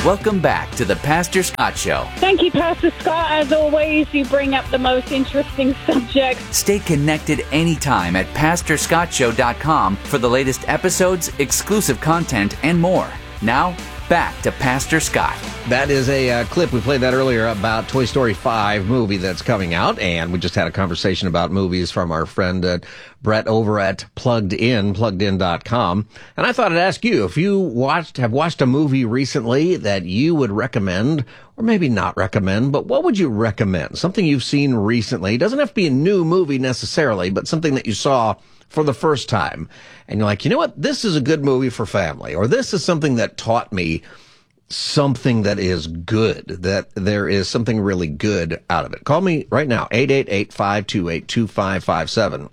Welcome back to the Pastor Scott Show. Thank you, Pastor Scott. As always, you bring up the most interesting subjects. Stay connected anytime at PastorScottShow.com for the latest episodes, exclusive content, and more. Now, back to Pastor Scott. That is a clip. We played that earlier about Toy Story 5 movie that's coming out, and we just had a conversation about movies from our friend Brett over at pluggedin.com. And I thought I'd ask you, if you have watched a movie recently that you would recommend, or maybe not recommend, but what would you recommend? Something you've seen recently. It doesn't have to be a new movie necessarily, but something that you saw for the first time. And you're like, you know what? This is a good movie for family, or this is something that taught me something that is good, that there is something really good out of it. Call me right now, 888-528-2557,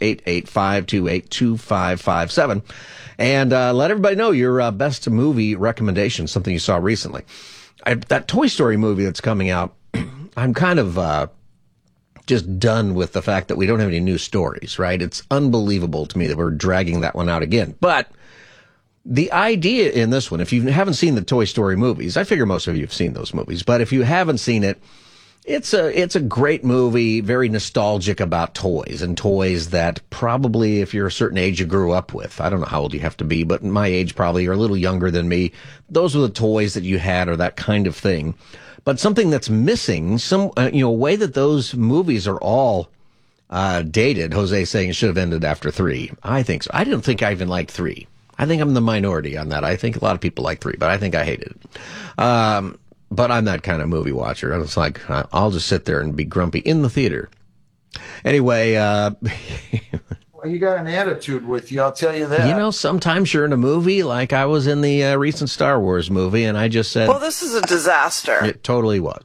888-528-2557, and let everybody know your best movie recommendation, something you saw recently. That Toy Story movie that's coming out, I'm kind of just done with the fact that we don't have any new stories, right? It's unbelievable to me that we're dragging that one out again. But the idea in this one, if you haven't seen the Toy Story movies, I figure most of you have seen those movies, but if you haven't seen it, it's a great movie, very nostalgic about toys, and toys that probably, if you're a certain age, you grew up with. I don't know how old you have to be, but my age probably, you're a little younger than me. Those were the toys that you had, or that kind of thing. But something that's missing, a way that those movies are all dated. Jose saying it should have ended after 3. I think so. I didn't think I even liked 3. I think I'm the minority on that. I think a lot of people like 3, but I think I hated it. But I'm that kind of movie watcher. It's like, I'll just sit there and be grumpy in the theater. Anyway, well, you got an attitude with you, I'll tell you that. Sometimes you're in a movie, like I was in the recent Star Wars movie, and I just said, well, this is a disaster. It totally was.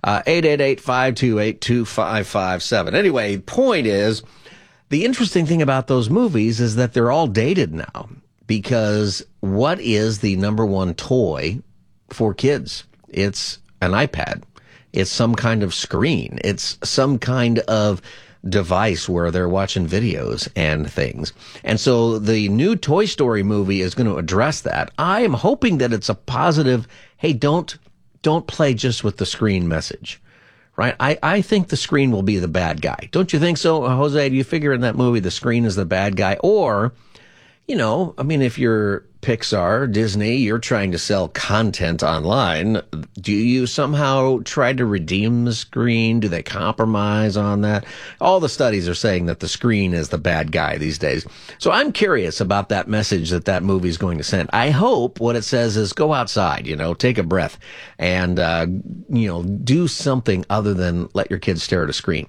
888-528-2557. Anyway, point is, the interesting thing about those movies is that they're all dated now. Because what is the number one toy for kids? It's an iPad. It's some kind of screen. It's some kind of device where they're watching videos and things. And so the new Toy Story movie is going to address that. I am hoping that it's a positive, hey, don't play just with the screen message. Right? I think the screen will be the bad guy. Don't you think so, Jose? Do you figure in that movie the screen is the bad guy? Or, if you're Pixar, Disney, you're trying to sell content online. Do you somehow try to redeem the screen? Do they compromise on that? All the studies are saying that the screen is the bad guy these days. So I'm curious about that message that movie is going to send. I hope what it says is go outside, take a breath and, do something other than let your kids stare at a screen.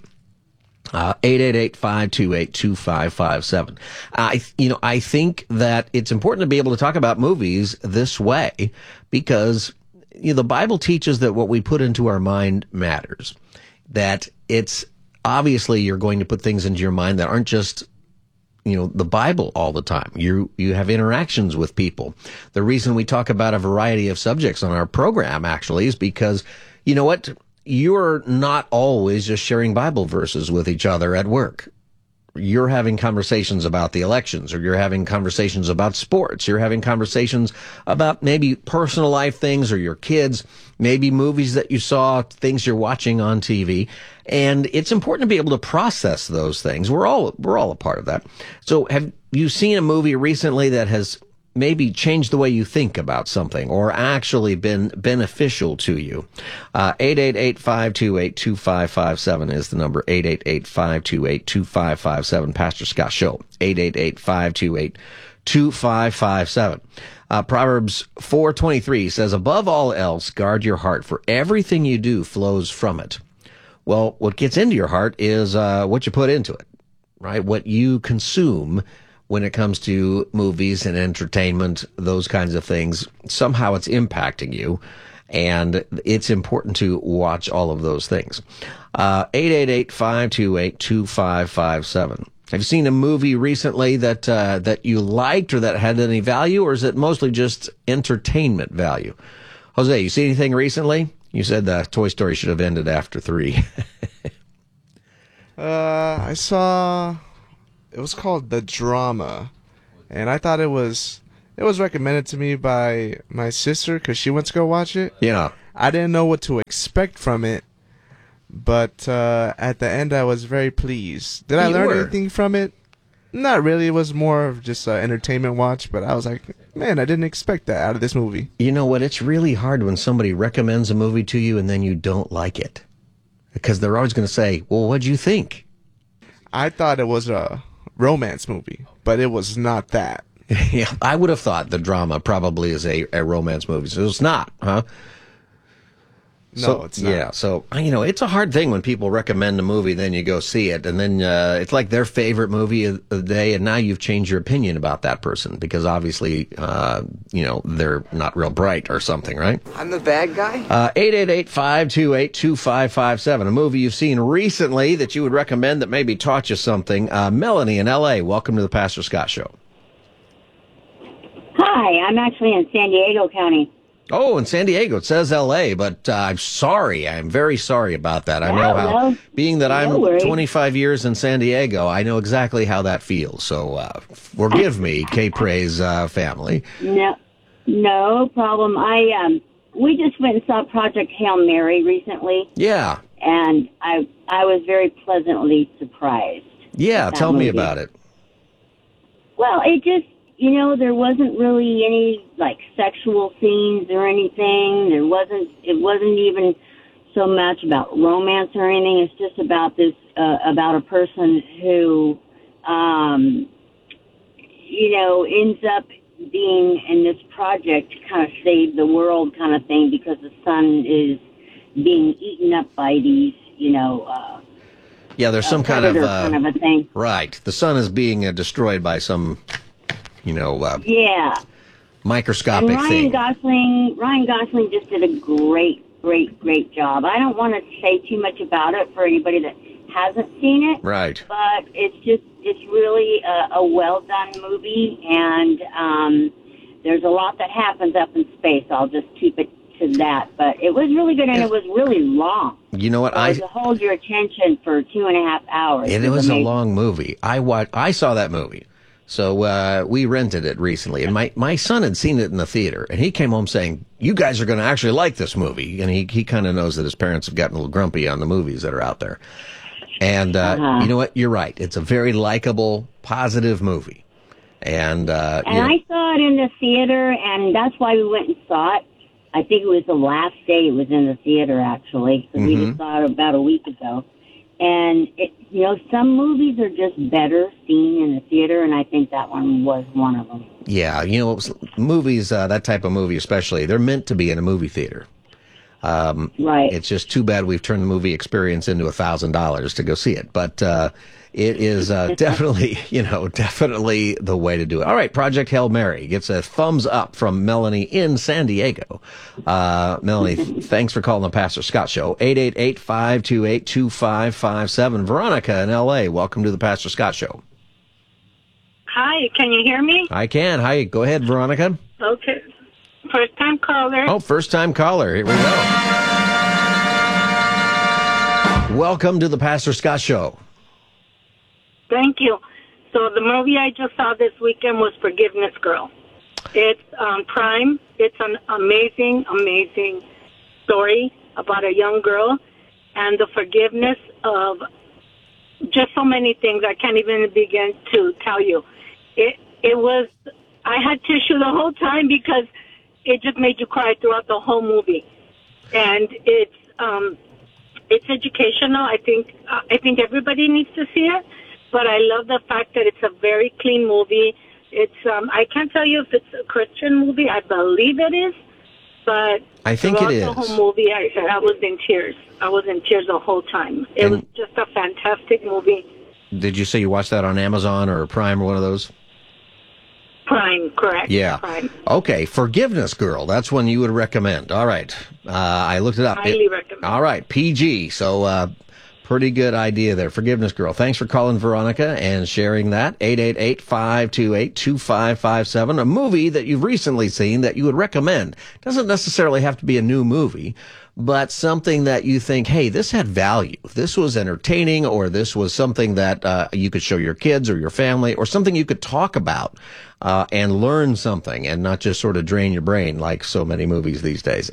888-528-2557. I think that it's important to be able to talk about movies this way because the Bible teaches that what we put into our mind matters. That it's obviously you're going to put things into your mind that aren't just the Bible all the time. You have interactions with people. The reason we talk about a variety of subjects on our program actually is because you know what? You're not always just sharing Bible verses with each other at work. You're having conversations about the elections, or you're having conversations about sports. You're having conversations about maybe personal life things or your kids, maybe movies that you saw, things you're watching on TV. And it's important to be able to process those things. We're all a part of that. So have you seen a movie recently that has maybe changed the way you think about something or actually been beneficial to you? 888-528-2557 is the number. 888-528-2557. Pastor Scott Show. 888-528-2557. Proverbs 4:23 says, above all else, guard your heart, for everything you do flows from it. Well, what gets into your heart is what you put into it, right? What you consume when it comes to movies and entertainment, those kinds of things. Somehow it's impacting you, and it's important to watch all of those things. 888-528-2557. Have you seen a movie recently that you liked or that had any value, or is it mostly just entertainment value? Jose, you see anything recently? You said Toy Story should have ended after 3. I saw... It was called The Drama, and I thought it was It was recommended to me by my sister because she went to go watch it. Yeah. I didn't know what to expect from it, but at the end I was very pleased. Did I learn anything from it? Not really. It was more of just an entertainment watch, but I was like, man, I didn't expect that out of this movie. You know what? It's really hard when somebody recommends a movie to you and then you don't like it. Because they're always going to say, well, what'd you think? I thought it was a romance movie, but it was not that. Yeah, I would have thought the drama probably is a romance movie. So it's not, huh? No, it's not. Yeah, so, it's a hard thing when people recommend a movie, then you go see it, and then it's like their favorite movie of the day, and now you've changed your opinion about that person, because obviously, they're not real bright or something, right? I'm the bad guy? 888-528-2557, a movie you've seen recently that you would recommend that maybe taught you something. Melanie in L.A., welcome to the Pastor Scott Show. Hi, I'm actually in San Diego County. Oh, in San Diego. It says L.A., but I'm sorry. I'm very sorry about that. I know how, being that I'm 25 years in San Diego, I know exactly how that feels. So forgive me, K-Praise family. No problem. We just went and saw Project Hail Mary recently. Yeah. And I was very pleasantly surprised. Yeah, tell me about it. Well, it just... there wasn't really any, sexual scenes or anything. It wasn't even so much about romance or anything. It's just about about a person who, ends up being in this project to kind of save the world kind of thing because the sun is being eaten up by these, yeah, there's some kind of a thing. Right. The sun is being destroyed by some... microscopic and thing. Ryan Gosling just did a great job. I don't want to say too much about it for anybody that hasn't seen it. Right. But it's really a well done movie, and there's a lot that happens up in space. I'll just keep it to that. But it was really good, and it was really long. You know what? To hold your attention for 2.5 hours. It was a long movie. I saw that movie. So we rented it recently, and my son had seen it in the theater, and he came home saying, you guys are going to actually like this movie. And he kind of knows that his parents have gotten a little grumpy on the movies that are out there. And you know what? You're right. It's a very likable, positive movie. And I saw it in the theater, and that's why we went and saw it. I think it was the last day it was in the theater, actually, because we just saw it about a week ago. And, some movies are just better seen in the theater, and I think that one was one of them. Yeah, movies, that type of movie especially, they're meant to be in a movie theater. Right. It's just too bad we've turned the movie experience into $1,000 to go see it. But it is definitely, definitely the way to do it. All right, Project Hail Mary gets a thumbs up from Melanie in San Diego. Melanie, thanks for calling the Pastor Scott Show. 888-528-2557. Veronica in L.A., welcome to the Pastor Scott Show. Hi, can you hear me? I can. Hi, go ahead, Veronica. Okay. First time caller. Oh, first time caller. Here we go. Welcome to the Pastor Scott Show. Thank you. So the movie I just saw this weekend was Forgiveness Girl. It's on Prime. It's an amazing, amazing story about a young girl and the forgiveness of just so many things I can't even begin to tell you. It was, I had tissue the whole time because it just made you cry throughout the whole movie. And it's educational. I think everybody needs to see it. But I love the fact that it's a very clean movie. It's I can't tell you if it's a Christian movie. I believe it is, but I think it is. The whole movie, I was in tears. I was in tears the whole time. It was just a fantastic movie. Did you say you watched that on Amazon or Prime or one of those? Prime, correct. Yeah. Prime. Okay, Forgiveness Girl. That's one you would recommend. All right. I looked it up. Highly recommend. All right, PG. So pretty good idea there. Forgiveness Girl. Thanks for calling, Veronica, and sharing that. 888-528-2557. A movie that you've recently seen that you would recommend. Doesn't necessarily have to be a new movie, but something that you think, hey, this had value. This was entertaining, or this was something that you could show your kids or your family, or something you could talk about and learn something and not just sort of drain your brain like so many movies these days.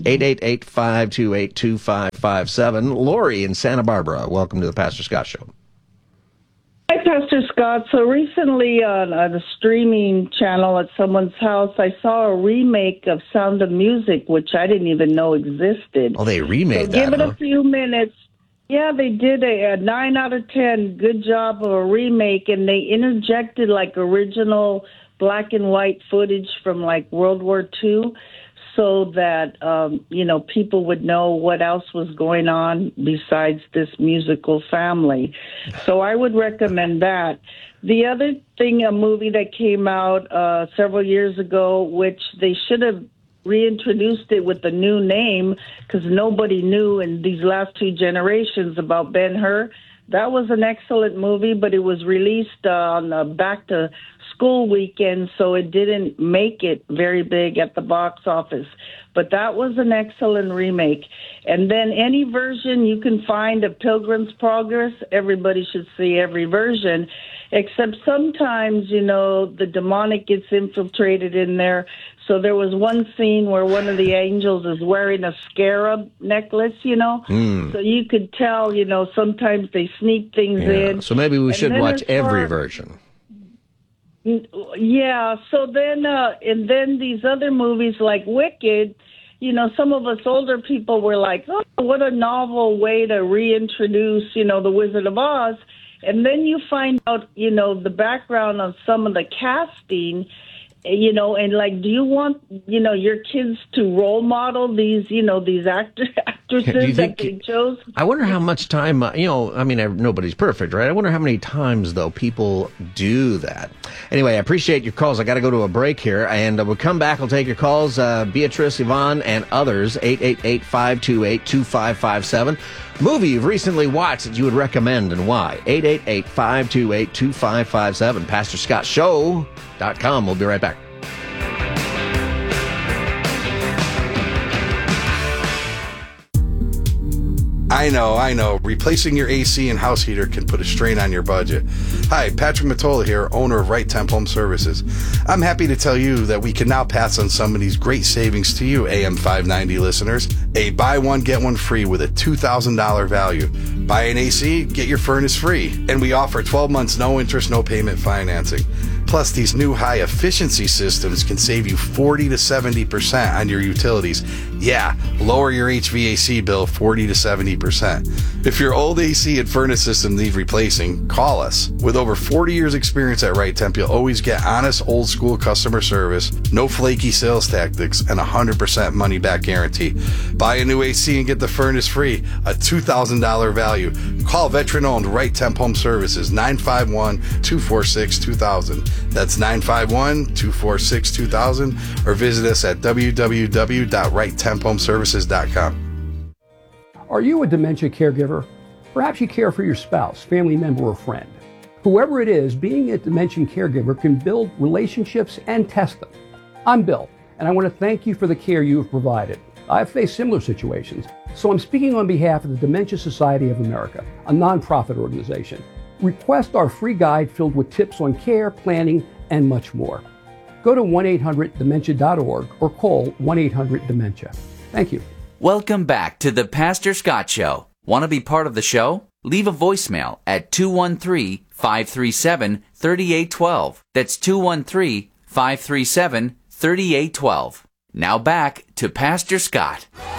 888-528-2557. Lori in Santa Barbara, welcome to the Pastor Scott Show. Hi, Pastor Scott. So recently on the streaming channel at someone's house, I saw a remake of Sound of Music, which I didn't even know existed. Oh, they remade so that, give it a few minutes. Yeah, they did a 9 out of 10. Good job of a remake, and they interjected like original black and white footage from like World War II so that, people would know what else was going on besides this musical family. So I would recommend that. The other thing, a movie that came out several years ago, which they should have reintroduced it with a new name because nobody knew in these last two generations about Ben-Hur. That was an excellent movie, but it was released on back to school weekend, so it didn't make it very big at the box office. But that was an excellent remake. And then any version you can find of Pilgrim's Progress, everybody should see every version, except sometimes, the demonic gets infiltrated in there. So there was one scene where one of the angels is wearing a scarab necklace, So you could tell, sometimes they sneak things in. So maybe we should watch every version. Yeah. So then, and then these other movies like Wicked, some of us older people were like, oh, what a novel way to reintroduce, the Wizard of Oz. And then you find out, the background of some of the casting, and like, do you want, your kids to role model these, these actresses that they chose? I wonder how much time, nobody's perfect, right? I wonder how many times, though, people do that. Anyway, I appreciate your calls. I got to go to a break here, and we'll come back. I'll take your calls, Beatrice, Yvonne, and others, 888-528-2557. Movie you've recently watched that you would recommend and why. 888-528-2557. PastorScottShow.com. We'll be right back. I know. Replacing your AC and house heater can put a strain on your budget. Hi, Patrick Mottola here, owner of Right Temp Home Services. I'm happy to tell you that we can now pass on some of these great savings to you, AM 590 listeners. A buy one, get one free with a $2,000 value. Buy an AC, get your furnace free. And we offer 12 months, no interest, no payment financing. Plus, these new high-efficiency systems can save you 40 to 70% on your utilities. Yeah, lower your HVAC bill 40 to 70%. If your old AC and furnace system needs replacing, call us. With over 40 years experience at Right Temp, you'll always get honest, old-school customer service, no flaky sales tactics, and 100% money-back guarantee. Buy a new AC and get the furnace free, a $2,000 value. Call veteran-owned Right Temp Home Services, 951-246-2000. That's 951-246-2000, or visit us at www.righttemphomeservices.com. Are you a dementia caregiver? Perhaps you care for your spouse, family member, or friend. Whoever it is, being a dementia caregiver can build relationships and test them. I'm Bill, and I want to thank you for the care you have provided. I've faced similar situations, so I'm speaking on behalf of the Dementia Society of America, a nonprofit organization. Request our free guide filled with tips on care, planning, and much more. Go to 1-800-DEMENTIA.org or call 1-800-DEMENTIA. Thank you. Welcome back to the Pastor Scott Show. Want to be part of the show? Leave a voicemail at 213-537-3812. That's 213-537-3812. Now back to Pastor Scott.